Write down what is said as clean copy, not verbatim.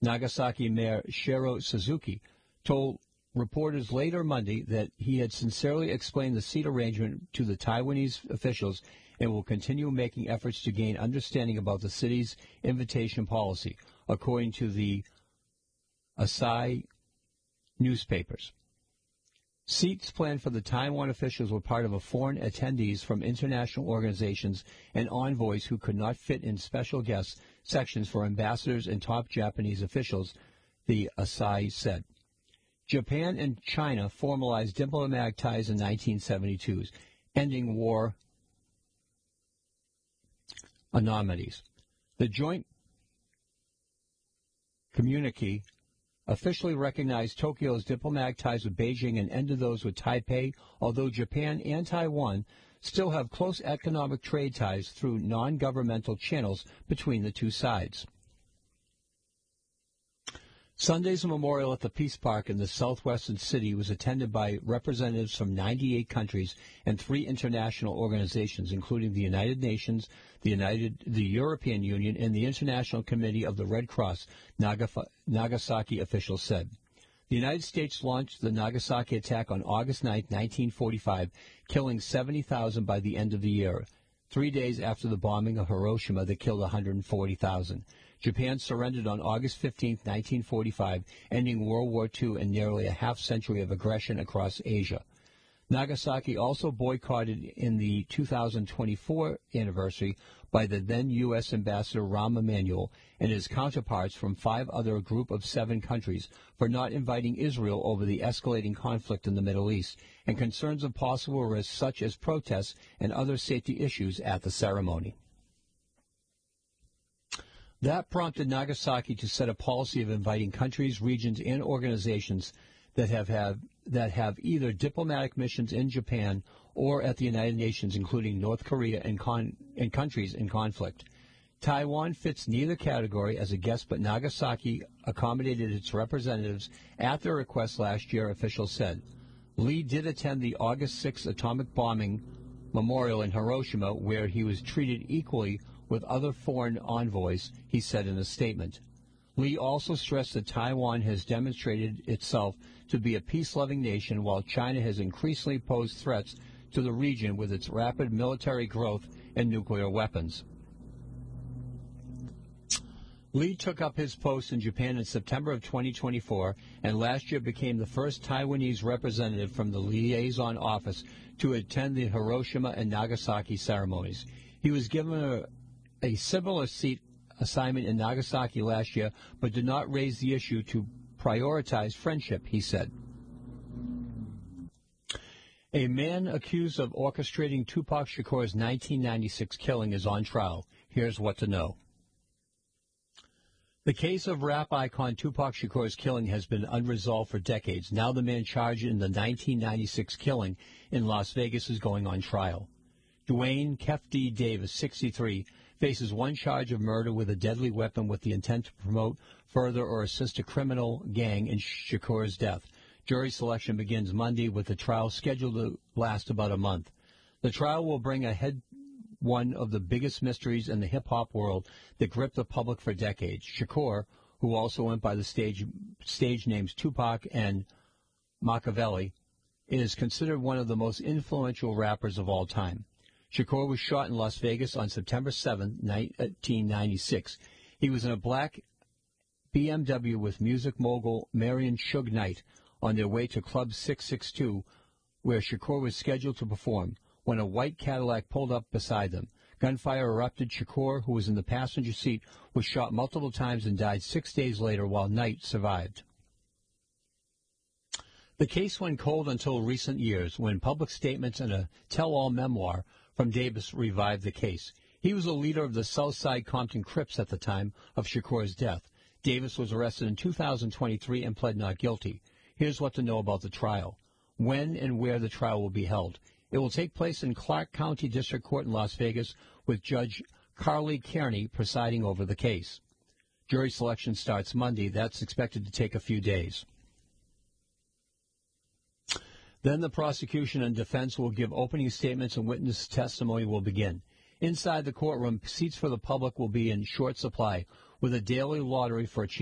Nagasaki Mayor Shiro Suzuki told reporters later Monday that he had sincerely explained the seat arrangement to the Taiwanese officials and will continue making efforts to gain understanding about the city's invitation policy, according to the Asahi newspapers. Seats planned for the Taiwan officials were part of a foreign attendees from international organizations and envoys who could not fit in special guest sections for ambassadors and top Japanese officials, the Asahi said. Japan and China formalized diplomatic ties in 1972, ending war anomalies. The joint communique officially recognized Tokyo's diplomatic ties with Beijing and ended those with Taipei, although Japan and Taiwan still have close economic trade ties through non-governmental channels between the two sides. Sunday's memorial at the Peace Park in the southwestern city was attended by representatives from 98 countries and 3 international organizations, including the United Nations, the European Union, and the International Committee of the Red Cross, Nagasaki officials said. The United States launched the Nagasaki attack on August 9, 1945, killing 70,000 by the end of the year, 3 days after the bombing of Hiroshima that killed 140,000. Japan surrendered on August 15, 1945, ending World War II and nearly a half-century of aggression across Asia. Nagasaki also boycotted in the 2024 anniversary by the then U.S. Ambassador Rahm Emanuel and his counterparts from 5 other group of 7 countries for not inviting Israel over the escalating conflict in the Middle East and concerns of possible risks such as protests and other safety issues at the ceremony. That prompted Nagasaki to set a policy of inviting countries, regions, and organizations that have either diplomatic missions in Japan or at the United Nations, including North Korea and countries in conflict. Taiwan fits neither category as a guest, but Nagasaki accommodated its representatives at their request last year, officials said. Lee did attend the August 6 atomic bombing memorial in Hiroshima, where he was treated equally with other foreign envoys, he said in a statement. Lee also stressed that Taiwan has demonstrated itself to be a peace-loving nation, while China has increasingly posed threats to the region with its rapid military growth and nuclear weapons. Lee took up his post in Japan in September of 2024 and last year became the first Taiwanese representative from the liaison office to attend the Hiroshima and Nagasaki ceremonies. He was given a similar seat assignment in Nagasaki last year, but did not raise the issue to prioritize friendship, he said. A man accused of orchestrating Tupac Shakur's 1996 killing is on trial. Here's what to know. The case of rap icon Tupac Shakur's killing has been unresolved for decades. Now the man charged in the 1996 killing in Las Vegas is going on trial. Dwayne Kefty Davis, 63, faces 1 charge of murder with a deadly weapon with the intent to promote, further, or assist a criminal gang in Shakur's death. Jury selection begins Monday with the trial scheduled to last about a month. The trial will bring ahead one of the biggest mysteries in the hip-hop world that gripped the public for decades. Shakur, who also went by the stage names Tupac and Machiavelli, is considered one of the most influential rappers of all time. Shakur was shot in Las Vegas on September 7, 1996. He was in a black BMW with music mogul Marion Suge Knight on their way to Club 662, where Shakur was scheduled to perform, when a white Cadillac pulled up beside them. Gunfire erupted. Shakur, who was in the passenger seat, was shot multiple times and died 6 days later, while Knight survived. The case went cold until recent years, when public statements and a tell-all memoir from Davis revived the case. He was a leader of the Southside Compton Crips at the time of Shakur's death. Davis was arrested in 2023 and pled not guilty. Here's what to know about the trial. When and where the trial will be held. It will take place in Clark County District Court in Las Vegas, with Judge Carly Kearney presiding over the case. Jury selection starts Monday. That's expected to take a few days. Then the prosecution and defense will give opening statements and witness testimony will begin. Inside the courtroom, seats for the public will be in short supply, with a daily lottery for a chance